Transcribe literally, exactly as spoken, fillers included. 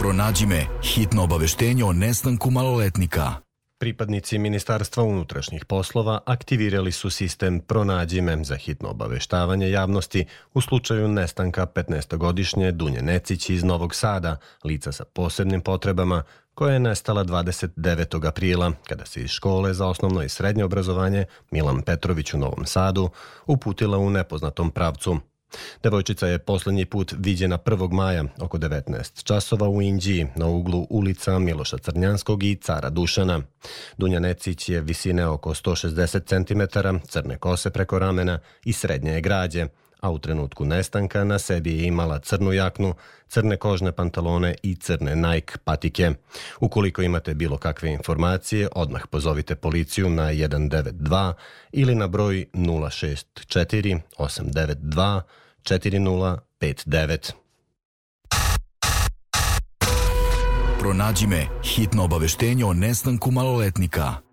Pronađi me, hitno obaveštenje o nestanku maloletnika. Pripadnici Ministarstva unutrašnjih poslova aktivirali su sistem Pronađi me za hitno obaveštavanje javnosti u slučaju nestanka petnaestogodišnje Dunje Necić iz Novog Sada, lica sa posebnim potrebama, koja je nestala dvadeset devetog aprila, kada se iz škole za osnovno i srednje obrazovanje Milan Petrović u Novom Sadu uputila u nepoznatom pravcu. Devojčica je poslednji put viđena prvog maja oko devetnaest časova u Inđiji na uglu ulica Miloša Crnjanskog i Cara Dušana. Dunja Necić je visine oko sto šezdeset centimetara, crne kose preko ramena i srednje je građe, a u trenutku nestanka na sebi je imala crnu jaknu, crne kožne pantalone i crne Nike patike. Ukoliko imate bilo kakve informacije, odmah pozovite policiju na jedan devet dva ili na broj nula šest četiri osam devet dva četiri nula pet devet. Pronađi me, hitno obaveštenje o nestanku maloletnika.